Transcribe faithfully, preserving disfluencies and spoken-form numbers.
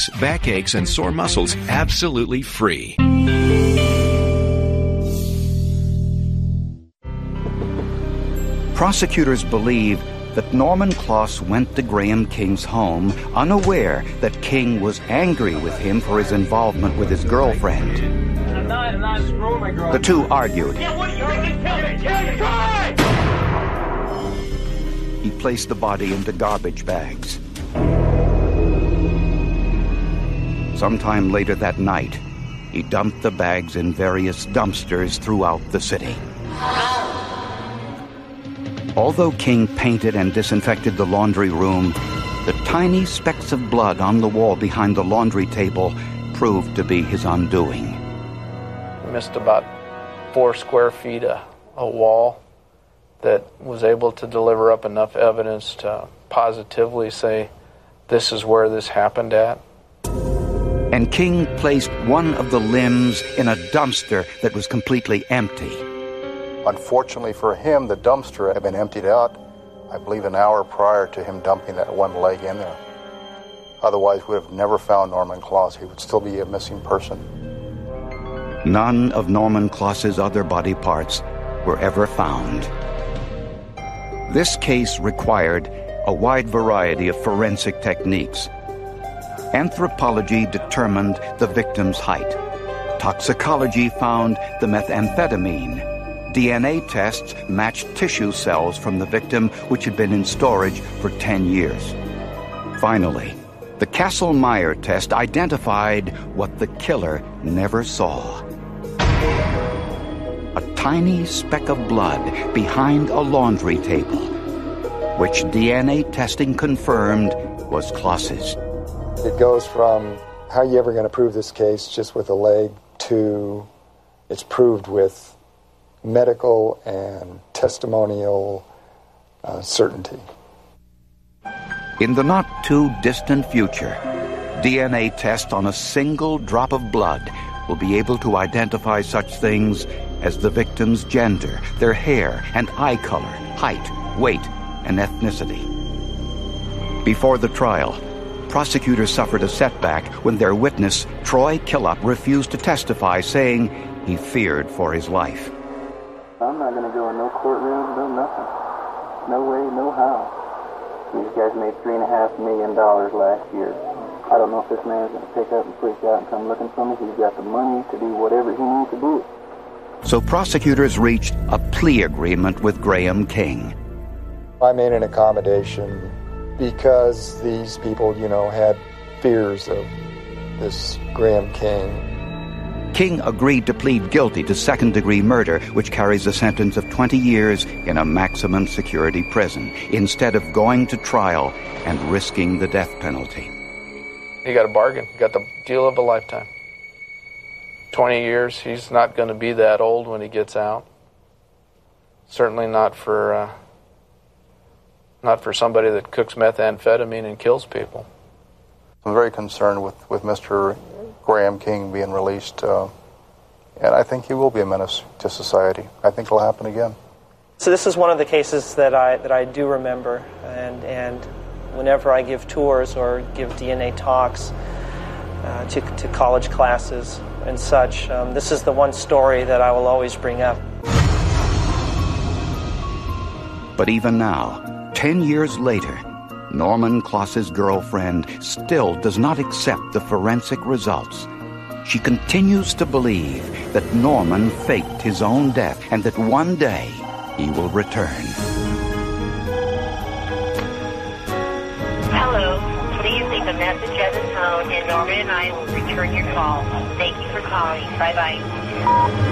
pains, backaches, and sore muscles absolutely free. Prosecutors believe that Norman Kloss went to Graham King's home unaware that King was angry with him for his involvement with his girlfriend. I'm not, I'm not screwing my girlfriend. The two argued. Yeah, what are you going to tell me? Yeah, try! He placed the body into garbage bags. Sometime later that night, he dumped the bags in various dumpsters throughout the city. Although King painted and disinfected the laundry room, the tiny specks of blood on the wall behind the laundry table proved to be his undoing. Missed about four square feet of a wall that was able to deliver up enough evidence to positively say this is where this happened at. And King placed one of the limbs in a dumpster that was completely empty. Unfortunately for him, the dumpster had been emptied out, I believe, an hour prior to him dumping that one leg in there. Otherwise, we would have never found Norman Kloss. He would still be a missing person. None of Norman Kloss's other body parts were ever found. This case required a wide variety of forensic techniques. Anthropology determined the victim's height. Toxicology found the methamphetamine. D N A tests matched tissue cells from the victim, which had been in storage for ten years. Finally, the Kastle-Meyer test identified what the killer never saw. A tiny speck of blood behind a laundry table, which D N A testing confirmed was Kloss's. It goes from how are you ever going to prove this case just with a leg to it's proved with medical and testimonial uh, certainty. In the not-too-distant future, D N A tests on a single drop of blood will be able to identify such things as the victim's gender, their hair and eye color, height, weight, and ethnicity. Before the trial, prosecutors suffered a setback when their witness, Troy Killop, refused to testify, saying he feared for his life. I'm not going to go in no courtroom, no nothing. No way, no how. These guys made three and a half million dollars last year. I don't know if this man's going to pick up and freak out and come looking for me. He's got the money to do whatever he needs to do. So prosecutors reached a plea agreement with Graham King. I made an accommodation because these people, you know, had fears of this Graham King. King agreed to plead guilty to second-degree murder, which carries a sentence of twenty years in a maximum security prison, instead of going to trial and risking the death penalty. He got a bargain. He got the deal of a lifetime. twenty years, he's not going to be that old when he gets out. Certainly not for, uh, not for somebody that cooks methamphetamine and kills people. I'm very concerned with, with Mister Graham King being released, uh, and I think he will be a menace to society. I think it'll happen again. So this is one of the cases that I that I do remember, and and whenever I give tours or give D N A talks uh, to to college classes and such, um, this is the one story that I will always bring up. But even now, ten years later, Norman Kloss's girlfriend still does not accept the forensic results. She continues to believe that Norman faked his own death and that one day he will return. Hello. Please leave a message at the tone and Norman and I will return your call. Thank you for calling. Bye-bye.